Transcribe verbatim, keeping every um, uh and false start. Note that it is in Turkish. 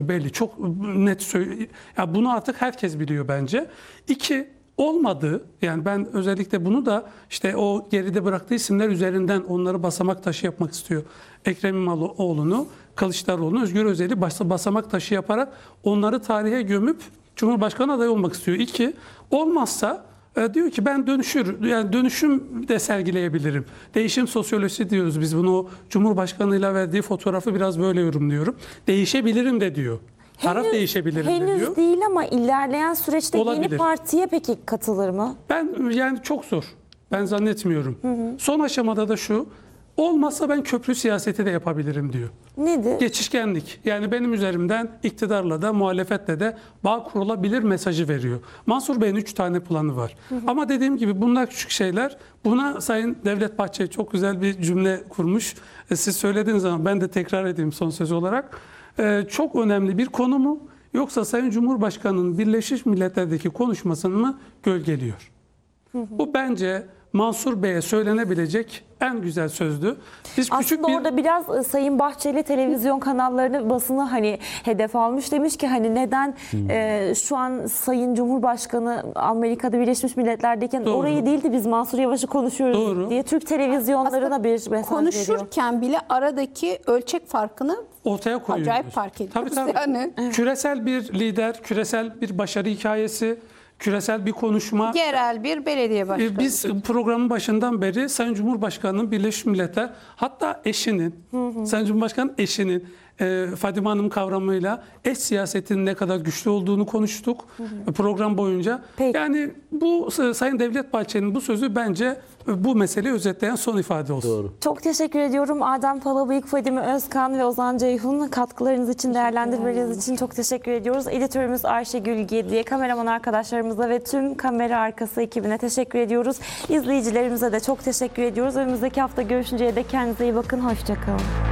belli, çok net söylüyor. Ya bunu artık herkes biliyor bence. İki, olmadığı, yani ben özellikle bunu da işte o geride bıraktığı isimler üzerinden onları basamak taşı yapmak istiyor. Ekrem İmamoğlu'nu, Kılıçdaroğlu'nu, Özgür Özel'i basamak taşı yaparak onları tarihe gömüp Cumhurbaşkanı adayı olmak istiyor. İki, olmazsa e, diyor ki ben dönüşür, yani dönüşüm de sergileyebilirim. Değişim sosyolojisi diyoruz biz bunu. Cumhurbaşkanıyla verdiği fotoğrafı biraz böyle yorumluyorum. Değişebilirim de diyor. Taraf Henüz, değişebilirim de henüz diyor. değil ama ilerleyen süreçte Olabilir. yeni partiye peki katılır mı? Ben yani çok zor. Ben zannetmiyorum. Hı hı. Son aşamada da şu. Olmazsa ben köprü siyaseti de yapabilirim diyor. Nedir? Geçişkenlik. Yani benim üzerimden iktidarla da muhalefetle de bağ kurulabilir mesajı veriyor. Mansur Bey'in üç tane planı var. Hı hı. Ama dediğim gibi bunlar küçük şeyler. Buna Sayın Devlet Bahçeli çok güzel bir cümle kurmuş. Siz söylediğiniz zaman ben de tekrar edeyim son söz olarak. Ee, çok önemli bir konu mu? Yoksa Sayın Cumhurbaşkanı'nın Birleşmiş Milletler'deki konuşmasını mı gölgeliyor? Hı hı. Bu bence Mansur Bey'e söylenebilecek en güzel sözdü. Biz Aslında küçük bir... orada biraz Sayın Bahçeli televizyon kanallarını, basını hani hedef almış, demiş ki hani neden hmm. e, şu an Sayın Cumhurbaşkanı Amerika'da Birleşmiş Milletler'deyken Doğru. orayı değil de biz Mansur Yavaş'ı konuşuyoruz Doğru. diye Türk televizyonlarına aslında bir mesaj konuşurken veriyor. Bile aradaki ölçek farkını ortaya koyuyoruz. Acayip fark ediyoruz. Tabii, tabii. Yani. Küresel bir lider, küresel bir başarı hikayesi, küresel bir konuşma. Yerel bir belediye başkanı. Biz programın başından beri Sayın Cumhurbaşkanı'nın Birleşmiş Milletler, hatta eşinin, hı hı. Sayın Cumhurbaşkanı'nın eşinin e, Fadime Hanım kavramıyla eş siyasetinin ne kadar güçlü olduğunu konuştuk hı hı. program boyunca. Peki. Yani bu Sayın Devlet Bahçeli'nin bu sözü bence bu meseleyi özetleyen son ifade olsun. Doğru. Çok teşekkür ediyorum. Adem Palabıyık, Fadime Özkan ve Ozan Ceyhun, katkılarınız için, değerlendirmeleriniz için çok teşekkür ediyoruz. Editörümüz Ayşegül Gediye, kameraman arkadaşlarımıza ve tüm kamera arkası ekibine teşekkür ediyoruz. İzleyicilerimize de çok teşekkür ediyoruz. Önümüzdeki hafta görüşünceye dek kendinize iyi bakın. Hoşça kalın.